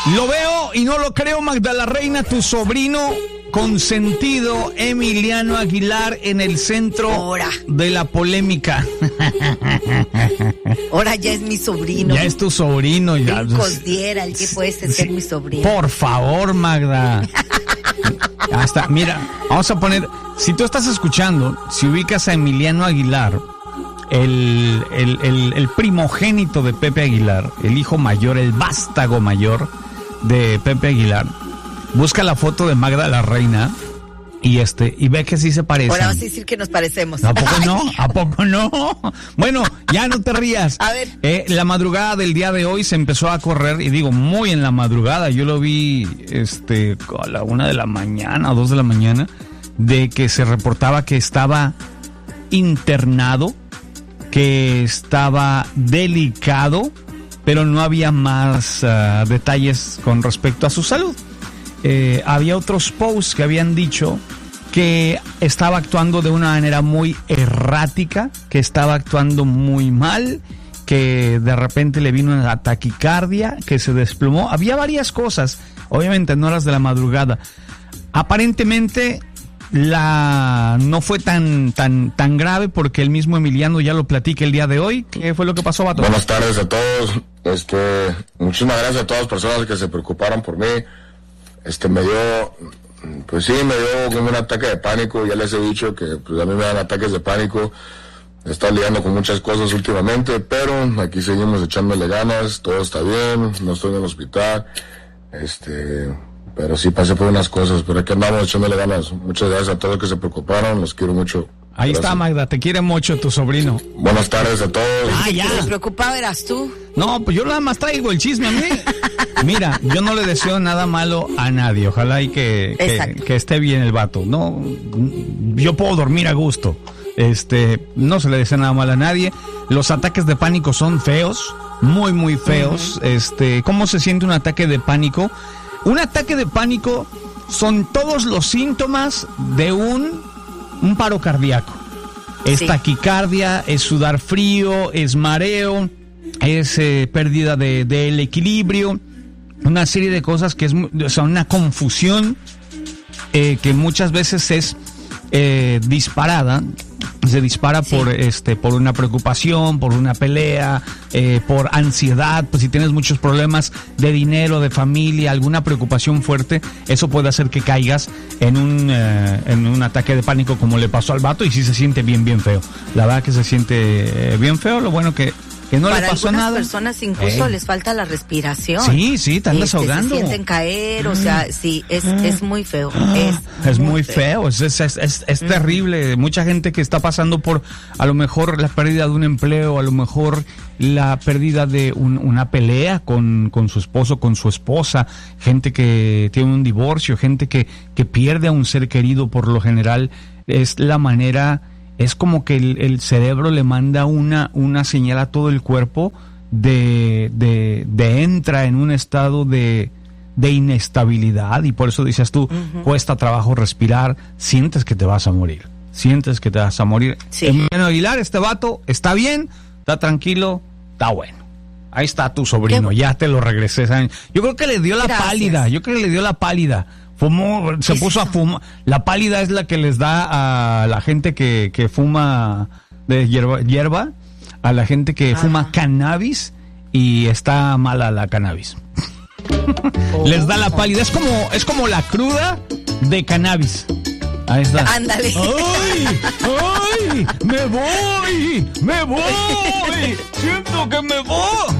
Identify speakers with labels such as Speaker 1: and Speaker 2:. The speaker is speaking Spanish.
Speaker 1: Lo veo y no lo creo, Magdalena, tu sobrino consentido Emiliano Aguilar en el centro de la polémica.
Speaker 2: Ahora ya es mi sobrino.
Speaker 1: Ya es tu sobrino. Ya.
Speaker 2: Diera el que puede ser mi sobrino.
Speaker 1: Por favor, Magda. Hasta, mira, vamos a poner, si tú estás escuchando, si ubicas a Emiliano Aguilar, el primogénito de Pepe Aguilar, el hijo mayor, el vástago mayor de Pepe Aguilar, busca la foto de Magda la Reina y ve que sí se parecen.
Speaker 2: Ahora vas a decir que nos parecemos.
Speaker 1: ¿A poco no? ¿A poco no? Bueno, ya no te rías.
Speaker 2: A ver.
Speaker 1: La madrugada del día de hoy se empezó a correr, y digo, muy en la madrugada. Yo lo vi a la 1 de la mañana, 2 de la mañana, de que se reportaba que estaba internado, que estaba delicado, pero no había más detalles con respecto a su salud. Había otros posts que habían dicho que estaba actuando de una manera muy errática, que estaba actuando muy mal, que de repente le vino una taquicardia, que se desplomó. Había varias cosas, obviamente en horas de la madrugada. Aparentemente no fue tan grave, porque el mismo Emiliano ya lo platica el día de hoy. ¿Qué fue lo que pasó, Vato?
Speaker 3: Buenas tardes a todos. Muchísimas gracias a todas las personas que se preocuparon por mí. Me dio como un ataque de pánico. Ya les he dicho que pues, a mí me dan ataques de pánico. He estado lidiando con muchas cosas últimamente, pero aquí seguimos echándole ganas. Todo está bien, no estoy en el hospital. Pero sí pasé por unas cosas, pero aquí andamos echándole ganas. Muchas gracias a todos los que se preocuparon, los quiero mucho.
Speaker 1: Ahí
Speaker 3: gracias.
Speaker 1: Está, Magda, te quiere mucho tu sobrino.
Speaker 3: Buenas tardes a todos.
Speaker 2: Ya. ¿Te preocupaba eras tú?
Speaker 1: No, pues yo nada más traigo el chisme a mí. Mira, yo no le deseo nada malo a nadie. Ojalá y que esté bien el vato. No, yo puedo dormir a gusto. No se le desea nada malo a nadie. Los ataques de pánico son feos, muy, muy feos. ¿Cómo se siente un ataque de pánico? Un ataque de pánico son todos los síntomas de un paro cardíaco. Es taquicardia, es sudar frío, es mareo, es pérdida del equilibrio, una serie de cosas que son una confusión que muchas veces es disparada. Se dispara por una preocupación, por una pelea, por ansiedad. Pues si tienes muchos problemas de dinero, de familia, alguna preocupación fuerte, eso puede hacer que caigas en un ataque de pánico, como le pasó al vato, y sí se siente bien, bien feo. La verdad que se siente bien feo. Lo bueno que no le pasó nada.
Speaker 2: Para algunas personas incluso les falta la respiración.
Speaker 1: Sí, te andas ahogando.
Speaker 2: Se sienten caer, o sea, sí, es muy feo.
Speaker 1: Es muy feo, es terrible. Mucha gente que está pasando por, a lo mejor, la pérdida de un empleo, a lo mejor la pérdida de una pelea con su esposo, con su esposa, gente que tiene un divorcio, gente que pierde a un ser querido. Por lo general es la manera. Es como que el cerebro le manda una señal a todo el cuerpo de entra en un estado de inestabilidad, y por eso dices tú, cuesta trabajo respirar, sientes que te vas a morir. Sí. Emiliano Aguilar, este vato, está bien, está tranquilo, está bueno. Ahí está tu sobrino, ya te lo regresé, ¿saben? Yo creo que le dio la pálida. Fumó, se puso a fumar. La pálida es la que les da a la gente que fuma de hierba, a la gente que fuma cannabis, y está mala la cannabis. Les da la pálida. Es como la cruda de cannabis. Ahí está.
Speaker 2: Ándale.
Speaker 1: ¡Ay! ¡Me voy! Siento que me voy.